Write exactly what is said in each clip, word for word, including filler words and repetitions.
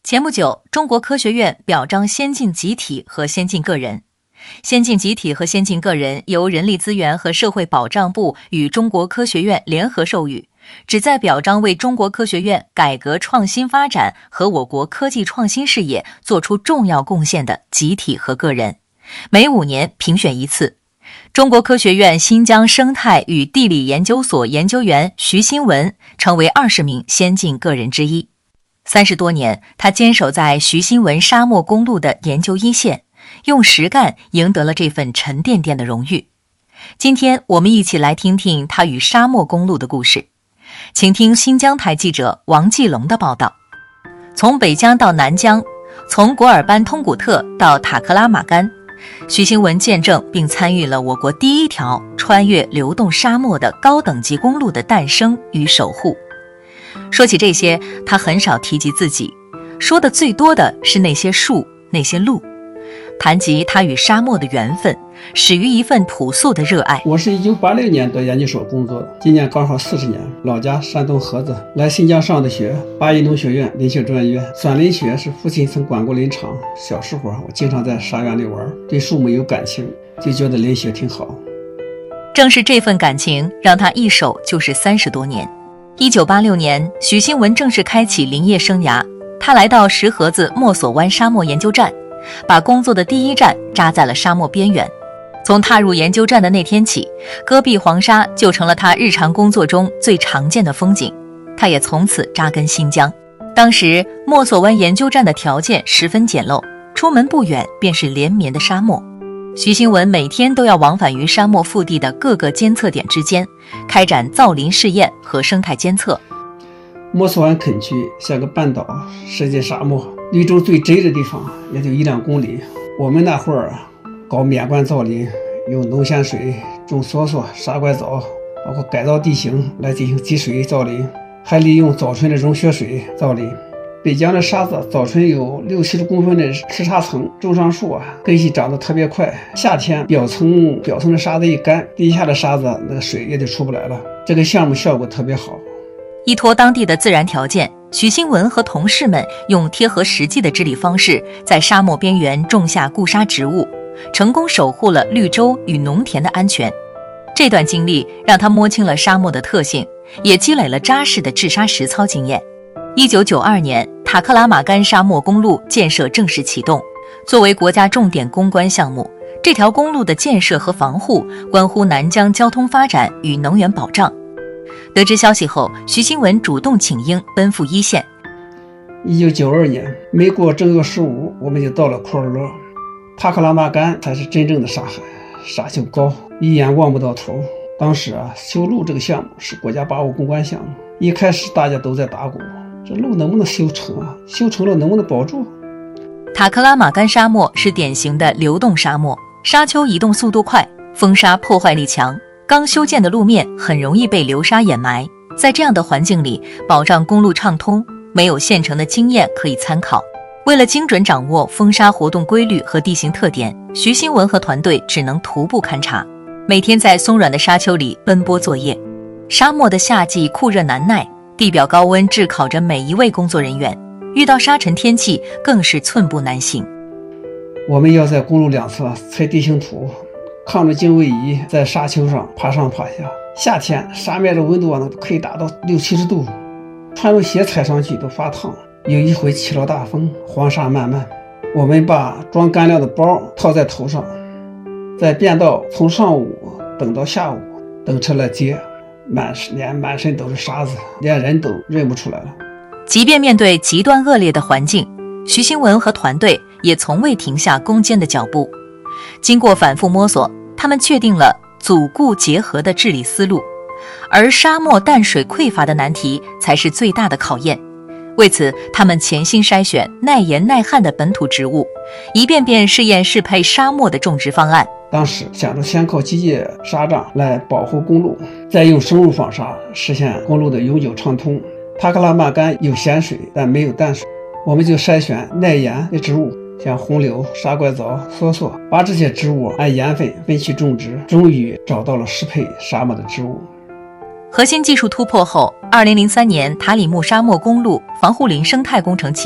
前不久，中国科学院表彰先进集体和先进个人。先进集体和先进个人由人力资源和社会保障部与中国科学院联合授予，旨在表彰为中国科学院改革创新发展和我国科技创新事业做出重要贡献的集体和个人。每五年评选一次。中国科学院新疆生态与地理研究所研究员徐新文成为二十名先进个人之一。三十多年，他坚守在徐新文沙漠公路的研究一线，用实干赢得了这份沉甸甸的荣誉。今天我们一起来听听他与沙漠公路的故事。请听新疆台记者王继龙的报道。从北疆到南疆，从果尔班通古特到塔克拉玛干，徐新文见证并参与了我国第一条穿越流动沙漠的高等级公路的诞生与守护。说起这些，他很少提及自己，说的最多的是那些树，那些路。谈及他与沙漠的缘分，始于一份朴素的热爱。 我是一九八六年到研究所工作的，今年刚好四十年。老家山东菏泽，来新疆上的学，八一农学院林学专业。酸林学是父亲曾管过林场，小时候我经常在沙园里玩，对树木有感情，就觉得林学挺好。 正是这份感情，让他一守就是三十多年。一九八六年，徐新文正式开启林业生涯。他来到石河子墨索湾沙漠研究站，把工作的第一站扎在了沙漠边缘。从踏入研究站的那天起，戈壁黄沙就成了他日常工作中最常见的风景。他也从此扎根新疆。当时墨索湾研究站的条件十分简陋，出门不远便是连绵的沙漠。徐新文每天都要往返于沙漠腹地的各个监测点之间，开展造林试验和生态监测。 墨索湾垦区像个半岛，世界沙漠，绿洲最窄的地方也就一两公里。我们那会儿搞免灌造林，用浓咸水种梭梭、沙拐枣，包括改造地形来进行积水造林，还利用早春的融雪水造林。北疆的沙子早春有六七十公分的赤沙层，种上树啊，根系长得特别快。夏天表层表层的沙子一干，地下的沙子那个水也就出不来了。这个项目效果特别好。 依托当地的自然条件，徐新文和同事们用贴合实际的治理方式，在沙漠边缘种下固沙植物，成功守护了绿洲与农田的安全。这段经历让他摸清了沙漠的特性，也积累了扎实的治沙实操经验。一九九二年，塔克拉玛干沙漠公路建设正式启动。作为国家重点攻关项目，这条公路的建设和防护关乎南疆交通发展与能源保障。得知消息后，徐新文主动请缨，奔赴一线。 一九九二年，没过正月十五，我们就到了库尔勒。塔克拉玛干才是真正的沙海，沙丘高，一眼望不到头。当时啊，修路这个项目是国家八五攻关项目，一开始大家都在打鼓，这路能不能修成啊？修成了能不能保住？ 塔克拉玛干沙漠是典型的流动沙漠，沙丘移动速度快，风沙破坏力强，刚修建的路面很容易被流沙掩埋。在这样的环境里，保障公路畅通，没有现成的经验可以参考。为了精准掌握风沙活动规律和地形特点，徐新文和团队只能徒步勘察，每天在松软的沙丘里奔波作业。沙漠的夏季酷热难耐，地表高温炙烤着每一位工作人员，遇到沙尘天气更是寸步难行。 我们要在公路两侧测地形图，抗着经纬仪在沙丘上爬上爬下。夏天沙面的温度啊可以达到六七十度，穿着鞋踩上去都发烫。有一回起了大风，黄沙漫漫，我们把装干粮的包套在头上，在便道从上午等到下午，等车来接，满脸满身都是沙子，连人都认不出来了。 即便面对极端恶劣的环境，徐新文和团队也从未停下攻坚的脚步。经过反复摸索，他们确定了阻固结合的治理思路，而沙漠淡水匮乏的难题才是最大的考验。为此，他们潜心筛选耐盐耐旱的本土植物，一遍遍试验适配沙漠的种植方案。 当时想着先靠机械沙障来保护公路，再用生物纺纱实现公路的永久畅通。塔克拉玛干有咸水，但没有淡水，我们就筛选耐盐的植物，像红柳、沙拐枣、梭梭，把这些植物按盐分分区种植，终于找到了适配沙漠的植物。 核心技术突破后，二零零三年塔里木沙漠公路防护林生态工程启动，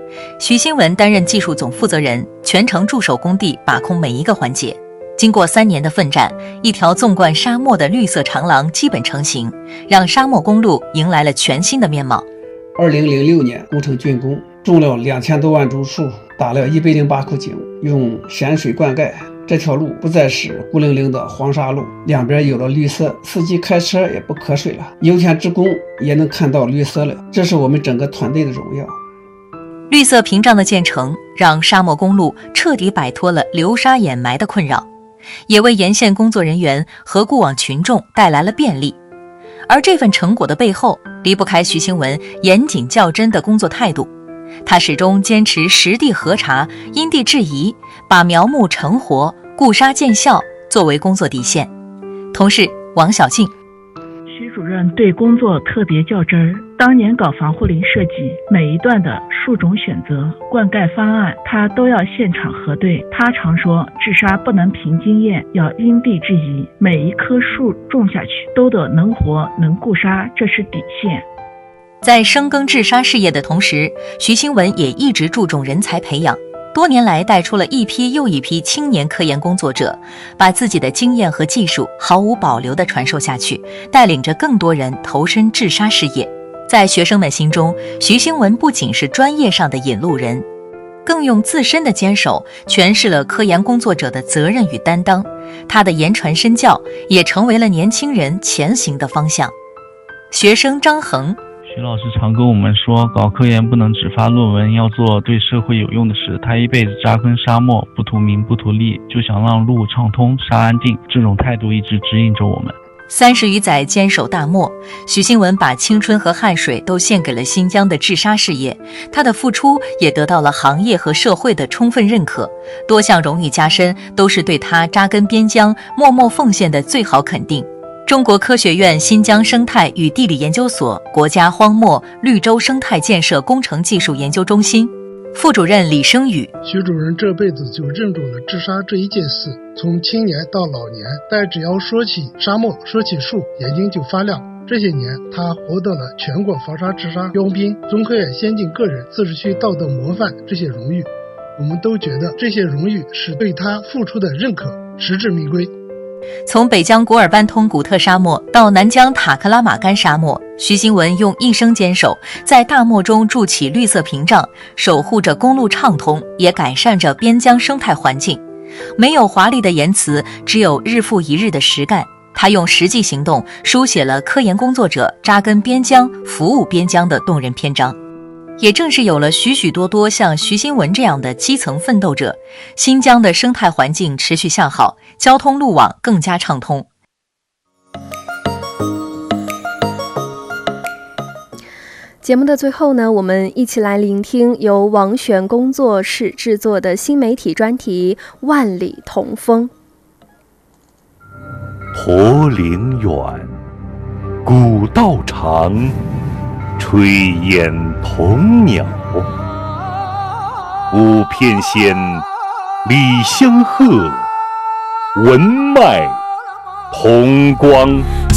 徐新文担任技术总负责人，全程驻守工地，把控每一个环节。经过三年的奋战，一条纵贯沙漠的绿色长廊基本成型，让沙漠公路迎来了全新的面貌。 二零零六年工程竣工，种了两千多万株树，打了一百零八口井，用咸水灌溉，这条路不再是孤零零的黄沙路，两边有了绿色，司机开车也不瞌睡了，油田职工也能看到绿色了，这是我们整个团队的荣耀。 绿色屏障的建成，让沙漠公路彻底摆脱了流沙掩埋的困扰，也为沿线工作人员和过往群众带来了便利。而这份成果的背后，离不开徐新文严谨较真的工作态度。他始终坚持实地核查、因地制宜，把苗木成活、固沙见效作为工作底线。同事王小静， 徐主任对工作特别较真儿，当年搞防护林设计，每一段的树种选择、灌溉方案，他都要现场核对。他常说，治沙不能凭经验，要因地制宜，每一棵树种下去都得能活能固沙，这是底线。 在深耕治沙事业的同时，徐新文也一直注重人才培养，多年来带出了一批又一批青年科研工作者，把自己的经验和技术毫无保留地传授下去，带领着更多人投身治沙事业。在学生们心中，徐新文不仅是专业上的引路人，更用自身的坚守诠释了科研工作者的责任与担当。他的言传身教也成为了年轻人前行的方向。学生张恒， 徐老师常跟我们说，搞科研不能只发论文，要做对社会有用的事。他一辈子扎根沙漠，不图名不图利，就想让路畅通，沙安定，这种态度一直指引着我们。 三十余载坚守大漠，徐新文把青春和汗水都献给了新疆的治沙事业，他的付出也得到了行业和社会的充分认可，多项荣誉加身都是对他扎根边疆、默默奉献的最好肯定。中国科学院新疆生态与地理研究所国家荒漠绿洲生态建设工程技术研究中心副主任李生宇， 徐主任这辈子就认准了治沙这一件事，从青年到老年，但只要说起沙漠，说起树，眼睛就发亮。这些年，他获得了全国防沙治沙标兵、中科院先进个人、自治区道德模范这些荣誉，我们都觉得这些荣誉是对他付出的认可，实至名归。 从北疆古尔班通古特沙漠到南疆塔克拉玛干沙漠，徐新文用一生坚守，在大漠中筑起绿色屏障，守护着公路畅通，也改善着边疆生态环境。没有华丽的言辞，只有日复一日的实干。他用实际行动书写了科研工作者扎根边疆、服务边疆的动人篇章。也正是有了许许多多像徐新文这样的基层奋斗者，新疆的生态环境持续向好，交通路网更加畅通。 节目的最后呢，我们一起来聆听由王璇工作室制作的新媒体专题《万里同风》。 驼铃远，古道长，炊烟同鸟。五片仙，李相和，文脉同光。